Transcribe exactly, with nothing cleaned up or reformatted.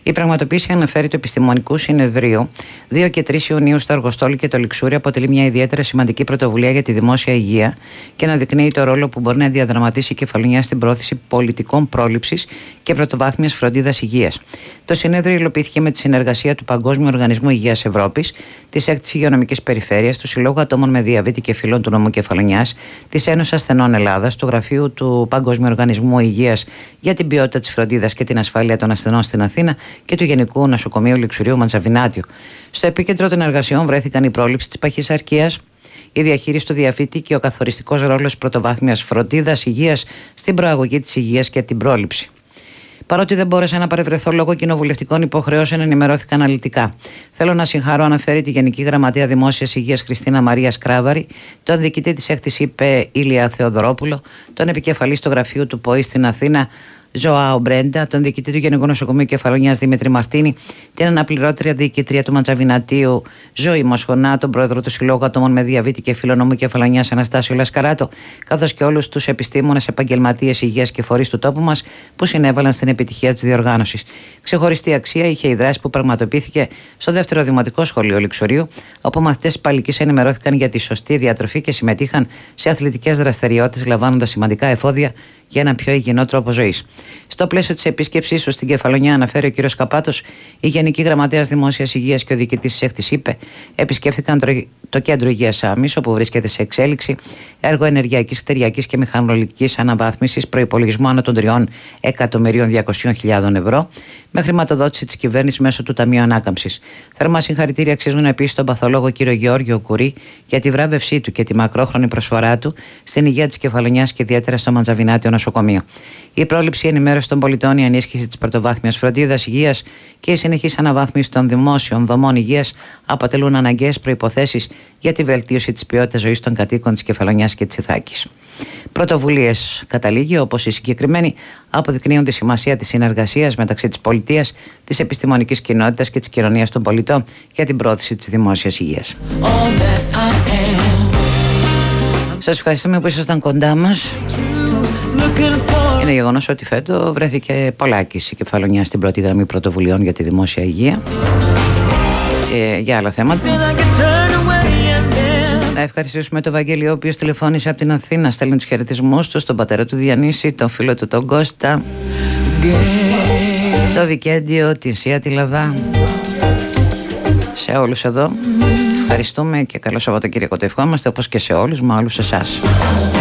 Η πραγματοποίηση, αναφέρει το Επιστημονικού Συνεδρίου, δύο και τρεις Ιουνίου στο Αργοστόλι και το Λιξούρι, αποτελεί μια ιδιαίτερα σημαντική πρωτοβουλία για τη δημόσια υγεία και αναδεικνύει το ρόλο που μπορεί να διαδραματίσει η Κεφαλονιά στην πρόθεση πολιτικών πρόληψης και πρωτοβάθμιας φροντίδας υγείας. Το συνέδριο υλοποιήθηκε με τη συνεργασία του Παγκόσμιου Οργανισμού Υγείας Ευρώπης, της έκτης Υγειονομικής Περιφέρειας, του Συλλόγου Ατόμων με Διαβήτη και Φύλων του Νομού Κεφαλονιάς, της Ένωσης Ασθενών Ελλάδας, του Γραφείου του Παγκόσμιου Οργανισμού Υγείας για την ποιότητα της φροντίδας και την ασφάλεια των ασθενών στην Αθήνα και του Γενικού Νοσοκομείου Λιξουρίου Μαντζαβινάτιου. Στο επίκεντρο των εργασιών βρέθηκαν η πρόληψη της παχυσαρκίας, η διαχείριση του διαβήτη και ο καθοριστικός ρόλος πρωτοβάθμιας φροντίδας υγείας στην προαγωγή της υγείας και την πρόληψη. Παρότι δεν μπόρεσα να παρευρεθώ λόγω κοινοβουλευτικών υποχρεώσεων, ενημερώθηκα αναλυτικά. Θέλω να συγχαρώ, αναφέρει, τη Γενική Γραμματεία Δημόσιας Υγείας Χριστίνα Μαρία Σκράβαρη, τον διοικητή της έκτης ΥΠΕ Ήλια Θεοδωρόπουλο, τον επικεφαλής του γραφείου του ΠΟΗ στην Αθήνα Ζωάο Μπρέντα, τον διοικητή του Γενικού Νοσοκομείου Κεφαλονιάς Δημήτρη Μαρτίνη, την αναπληρώτρια διοικητρία του Μαντζαβινατίου Ζωή Μοσχονά, τον πρόεδρο του Συλλόγου Ατόμων με Διαβήτη και Φύλων Νομού Κεφαλονιάς Αναστάσιο Λασκαράτο, καθώς και όλους τους επιστήμονες, επαγγελματίες υγείας και φορείς του τόπου μας που συνέβαλαν στην επιτυχία της διοργάνωσης. Ξεχωριστή αξία είχε η δράση που πραγματοποιήθηκε στο δεύτερο Δημοτικό Σχολείο Λιξουρίου, όπου μαθητές Παλικής ενημερώθηκαν για τη σωστή διατροφή και συμμετείχαν σε αθλητικές δραστηριότητες, λαμβάνοντας σημαντικά εφόδια για ένα πιο υγιεινό τρόπο ζωής. Στο πλαίσιο της επίσκεψής του στην Κεφαλονιά, αναφέρει ο κ. Καπάτος, η Γενική Γραμματέας Δημόσιας Υγείας και ο διοικητής της έκτης ΥΠΕ επισκέφθηκαν το κέντρο υγείας Άμμης, όπου βρίσκεται σε εξέλιξη έργο ενεργειακής, κτηριακής και μηχανολογικής αναβάθμισης προϋπολογισμού άνω των τριών εκατομμυρίων διακοσίων χιλιάδων ευρώ, με χρηματοδότηση της κυβέρνησης μέσω του Ταμείου Ανάκαμψης. Θερμά συγχαρητήρια αξίζουν επίσης τον παθολόγο κ. Γεώργιο Κουρί για τη βράβευσή του και τη μακρόχρονη προσφορά του στην υγεία της Κεφαλονιάς και ιδιαίτερα στο Μαντζαβινάτιο νοσοκομείο. Η πρόληψη, η ενημέρωση των πολιτών, η ενίσχυση της πρωτοβάθμιας φροντίδας υγείας και η συνεχής αναβάθμιση των δημόσιων δομών υγείας αποτελούν αναγκαίες προϋποθέσεις για τη βελτίωση της ποιότητας ζωής των κατοίκων της Κεφαλονιάς και της Ιθάκης. Πρωτοβουλίες, καταλήγει, όπως η συγκεκριμένη, αποδεικνύουν τη σημασία της συνεργασίας μεταξύ της πολιτείας, της επιστημονικής κοινότητας και της κοινωνίας των πολιτών για την πρόθεση της δημόσιας υγείας. Σας ευχαριστούμε που ήσασταν κοντά μας. Είναι γεγονός ότι φέτος βρέθηκε πολλάκις η Κεφαλονιά στην πρώτη γραμμή πρωτοβουλειών για τη δημόσια υγεία και για άλλα θέματα. Να ευχαριστήσουμε τον Βαγγέλη, ο οποίος τηλεφώνησε από την Αθήνα, στέλνει τους χαιρετισμούς του στον πατέρα του Διανύση, τον φίλο του τον Κώστα, το Βικέντιο, την Σία τη Λαδά, σε όλους εδώ. Ευχαριστούμε και καλό Σαββατοκύριακο το ευχόμαστε, όπως και σε όλους, μα όλους εσάς.